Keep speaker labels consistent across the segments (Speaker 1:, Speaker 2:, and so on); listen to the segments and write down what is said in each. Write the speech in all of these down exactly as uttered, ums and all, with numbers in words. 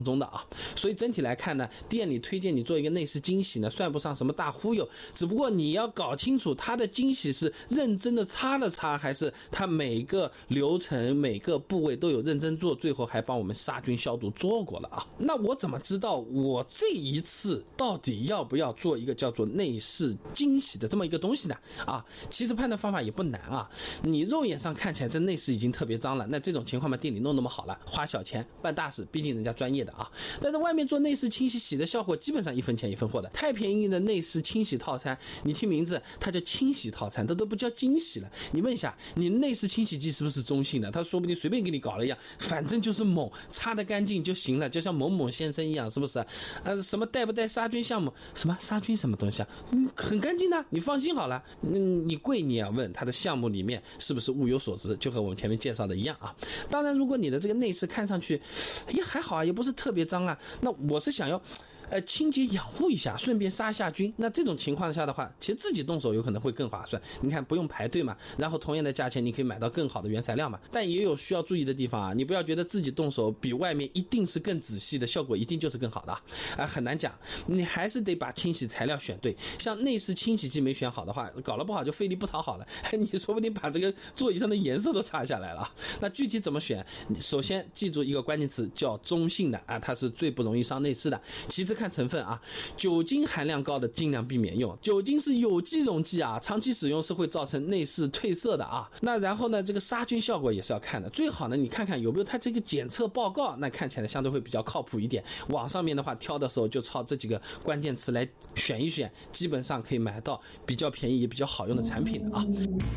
Speaker 1: 中的啊，所以整体来看呢，店里推荐你做一个内饰清洗呢，算不上什么大忽悠，只不过你要搞清楚它的清洗是认真的擦了擦，还是它每个流程每个部位都有认真做，最后还帮我们杀菌消毒做过了啊。那我怎么知道我这一次到底要不要做一个叫做内饰清洗的这么一个东西呢？啊，其实判断方法也不难啊，你肉眼上看起来这内饰已经特别脏了，那这种情况嘛，店里弄那么好了，花小钱办大事，毕竟人家专业的啊。但是外面做内饰清洗洗的效果基本上一分钱一分货的，太便宜的内饰清洗套餐，你听名字它叫清洗套餐，它都不叫惊喜了。你问一下，你内饰清洗剂是不是中性的？他说不定随便给你搞了一样，反正就是猛，擦得干净就行了，就像某某先生一样，是不是？呃，什么带不带杀菌项目？什么杀菌什么东西啊？嗯，很干净的，你放心好了。嗯，你贵你也要问他的项目里面是不是物有所值，就和我们前面介绍的一样啊。当然，如果你的这个内饰看上去也还好啊，也不是特别脏啊，那我是想要呃，清洁养护一下，顺便杀下菌。那这种情况下的话，其实自己动手有可能会更划算。你看，不用排队嘛，然后同样的价钱，你可以买到更好的原材料嘛。但也有需要注意的地方啊，你不要觉得自己动手比外面一定是更仔细的，效果一定就是更好的啊，呃、很难讲。你还是得把清洗材料选对，像内饰清洗剂没选好的话，搞了不好就费力不讨好了，你说不定把这个座椅上的颜色都擦下来了。那具体怎么选？首先记住一个关键词叫中性的啊，它是最不容易伤内饰的。其次看成分啊，酒精含量高的尽量避免用，酒精是有机溶剂啊，长期使用是会造成内饰褪色的啊。那然后呢，这个杀菌效果也是要看的，最好呢你看看有没有它这个检测报告，那看起来相对会比较靠谱一点。网上面的话挑的时候就抄这几个关键词来选一选，基本上可以买到比较便宜也比较好用的产品的啊。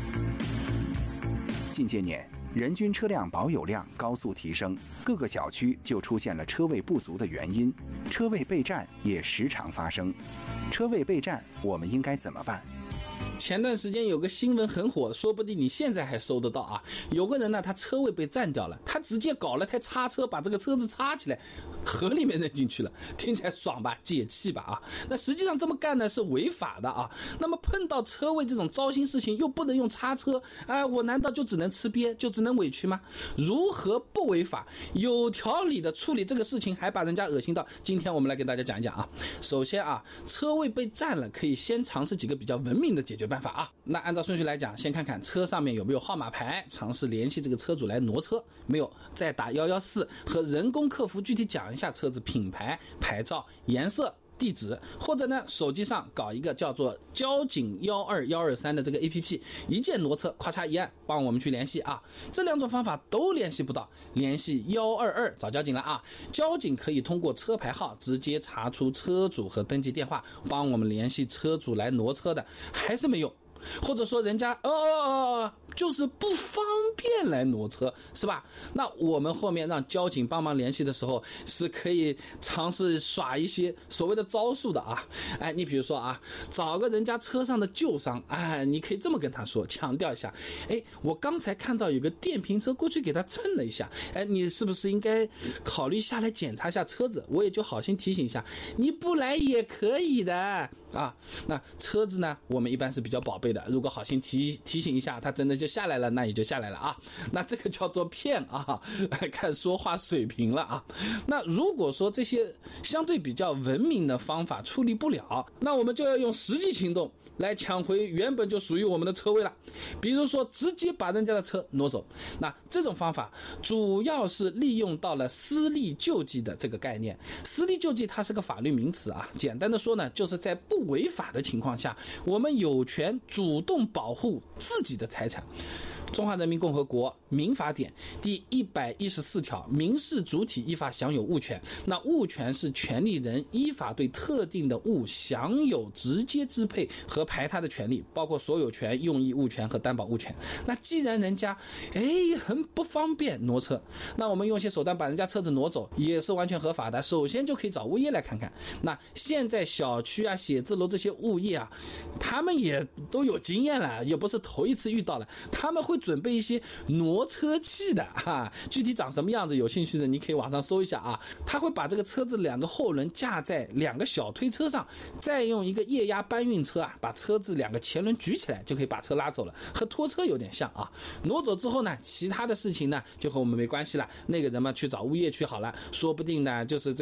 Speaker 2: 近些年，人均车辆保有量高速提升，各个小区就出现了车位不足的原因，车位备占也时常发生。车位备占，我们应该怎么办？
Speaker 1: 前段时间有个新闻很火，说不定你现在还收得到啊。有个人呢，他车位被占掉了，他直接搞了台叉车，把这个车子插起来，河里面扔进去了，听起来爽吧，解气吧啊。那实际上这么干呢是违法的啊。那么碰到车位这种糟心事情，又不能用叉车，啊、呃，我难道就只能吃瘪，就只能委屈吗？如何不违法，有条理的处理这个事情，还把人家恶心到？今天我们来跟大家讲一讲啊。首先啊，车位被占了，可以先尝试几个比较文明的解决办法啊。那按照顺序来讲，先看看车上面有没有号码牌，尝试联系这个车主来挪车，没有再打一一四，和人工客服具体讲一下车子品牌、牌照、颜色、地址，或者呢手机上搞一个叫做交警一二一二三的这个 A P P， 一键挪车，咔嚓一按帮我们去联系啊。这两种方法都联系不到，联系一二二找交警了啊。交警可以通过车牌号直接查出车主和登记电话，帮我们联系车主来挪车的，还是没用。或者说人家哦哦哦就是不方便来挪车，是吧？那我们后面让交警帮忙联系的时候，是可以尝试耍一些所谓的招数的啊。哎，你比如说啊，找个人家车上的旧伤，哎，你可以这么跟他说，强调一下，哎，我刚才看到有个电瓶车过去给他蹭了一下，哎，你是不是应该考虑下来检查一下车子？我也就好心提醒一下，你不来也可以的啊。那车子呢，我们一般是比较宝贝的，如果好心提提醒一下，他真的就下来了，那也就下来了啊。那这个叫做骗啊，看说话水平了啊。那如果说这些相对比较文明的方法处理不了，那我们就要用实际行动来抢回原本就属于我们的车位了。比如说直接把人家的车挪走，那这种方法主要是利用到了私利救济的这个概念。私利救济它是个法律名词啊，简单的说呢，就是在不违法的情况下，我们有权主动保护自己的财产。中华人民共和国民法典第一百一十四条，民事主体依法享有物权。那物权是权利人依法对特定的物享有直接支配和排他的权利，包括所有权、用益物权和担保物权。那既然人家哎很不方便挪车，那我们用些手段把人家车子挪走也是完全合法的。首先就可以找物业来看看，那现在小区啊、写字楼这些物业啊，他们也都有经验了，也不是头一次遇到了，他们会准备一些挪车器的哈，具体长什么样子，有兴趣的你可以网上搜一下啊。他会把这个车子两个后轮架在两个小推车上，再用一个液压搬运车啊，把车子两个前轮举起来，就可以把车拉走了，和拖车有点像啊。挪走之后呢，其他的事情呢就和我们没关系了，那个人嘛去找物业去好了，说不定呢就是这